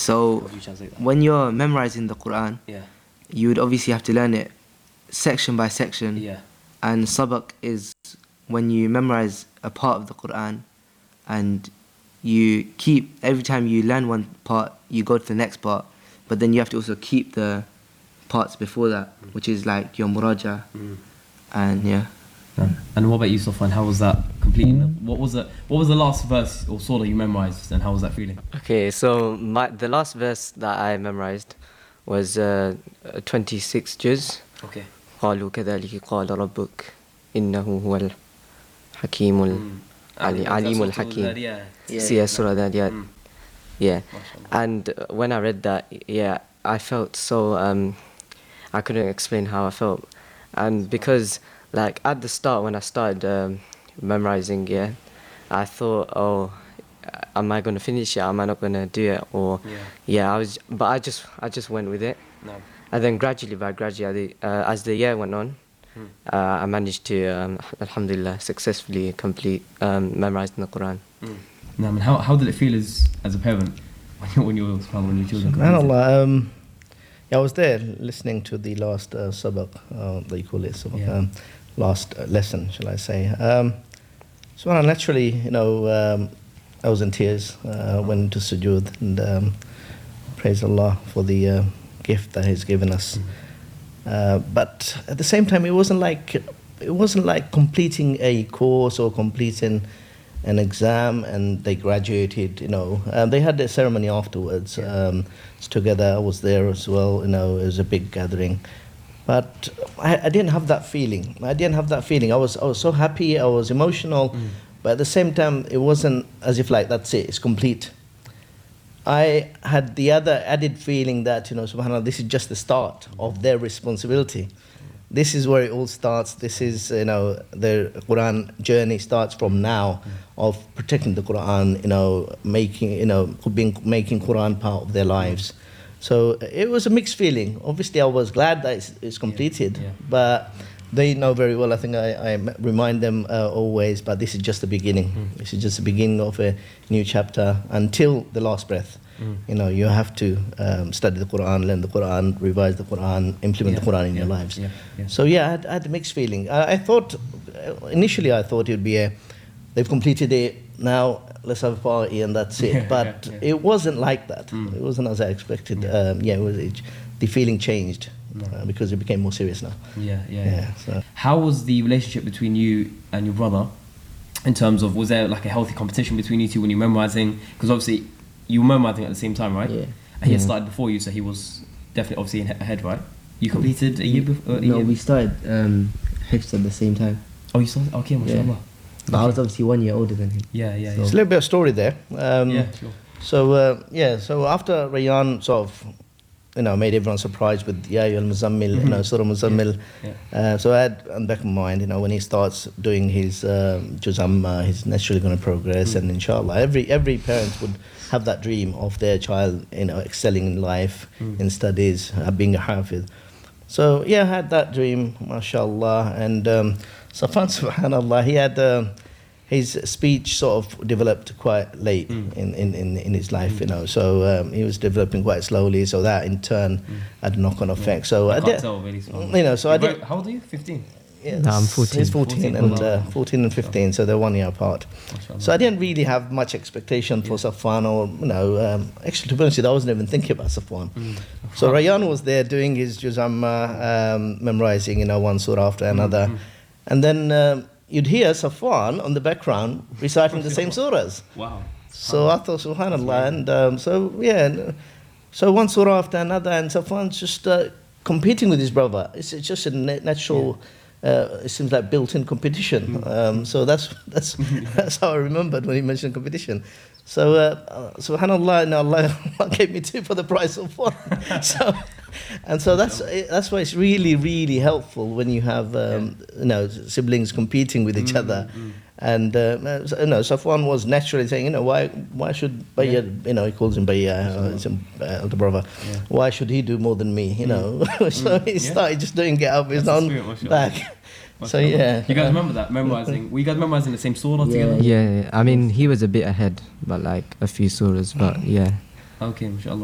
So How do you translate that? when you're memorizing the Quran, Yeah. you would obviously have to learn it section by section. Yeah. And sabaq is when you memorize a part of the Quran and you keep, every time you learn one part, you go to the next part, but then you have to also keep the parts before that, which is like your muraja. And yeah. And what about you, Safwan? How was that completing? What was the last verse or surah you memorized, and how was that feeling? Okay, so the last verse that I memorized was 26 juz. Okay. قالوا كذلك قال ربك إنه هو الحكيم العليم الحكيم. Yeah, Surah Dhariyat. Yeah. And when I read that, yeah, I felt so, I couldn't explain how I felt. And because, like, at the start, when I started memorizing, yeah, I thought, oh, am I going to finish it? Am I not going to do it? Or, yeah, but I just went with it. No. And then gradually, as the year went on, I managed to, alhamdulillah, successfully complete memorizing the Quran. No, I mean, how did it feel as a parent when your children completed? SubhanAllah, yeah, I was there listening to the last sabaq, they call it sabaq, last lesson, shall I say. So naturally, you know, I was in tears, went into sujood, and praise Allah for the gift that He's given us. But at the same time, it wasn't like completing a course or completing an exam and they graduated. You know, they had their ceremony afterwards. Together, I was there as well. You know, it was a big gathering. But I didn't have that feeling. I was so happy. I was emotional, but at the same time, it wasn't as if like that's it. It's complete. I had the other added feeling that, you know, subhanAllah, this is just the start of their responsibility. This is where it all starts. This is, you know, their Quran journey starts from now, of protecting the Quran, you know, making Quran part of their lives. So it was a mixed feeling. Obviously, I was glad that it's completed, but they know very well. I think I remind them always, but this is just the beginning. This is just the beginning of a new chapter until the last breath. You know, you have to study the Quran, learn the Quran, revise the Quran, implement the Quran in your lives. So yeah, I had a mixed feeling. I thought, initially it would be they've completed it, now let's have a party and that's it. But it wasn't like that. It wasn't as I expected. The feeling changed. Because it became more serious now. So. How was the relationship between you and your brother, in terms of, was there like a healthy competition between you two when you were memorizing? Because obviously you were memorizing at the same time, right? Yeah. And he had started before you, so he was definitely obviously ahead, right? You completed a year before? No, we started Hifz at the same time. Oh, you started? Okay, mashallah. But I was obviously 1 year older than him. There's a little bit of story there. Sure. So after Rayyan sort of, you know, made everyone surprised with Ya Ayyuhal Muzammil, you know, Surah Muzammil. So I had on the back of my mind, you know, when he starts doing his Juz Amma, he's naturally going to progress, and inshallah, every parent would have that dream of their child, you know, excelling in life, in studies, being a hafiz. So yeah, I had that dream, mashallah, and Safwan, subhanallah, he had his speech sort of developed quite late in his life, you know. So he was developing quite slowly. So that in turn had a knock-on effect. So I can't tell really. You know, so I did. How old are you? 15. Yeah, No, I'm 14. He's 14 and 15, so they're 1 year apart. So I didn't really have much expectation for Safwan, or you know, actually to be honest with you, I wasn't even thinking about Safwan. So Rayyan was there doing his Juz Amma, memorizing, you know, one surah after another, and then you'd hear Safwan on the background reciting the same surahs. Wow. So I thought, subhanallah, and so one surah after another, and Safwan's just competing with his brother. It's just a natural, it seems like built-in competition. So that's how I remembered when he mentioned competition. So subhanallah, and Allah gave me 2 for the price of 1. So that's why it's really, really helpful when you have you know, siblings competing with each other. And you know, Safwan was naturally saying, you know, why should Bayya, you know, he calls him Bayya, his elder brother, why should he do more than me, you know? So he started just doing it up his own back. So yeah. You guys remember that, memorizing? Were you guys memorizing the same surah together? Yeah, I mean, he was a bit ahead, but like a few surahs, but yeah. Okay, mashallah.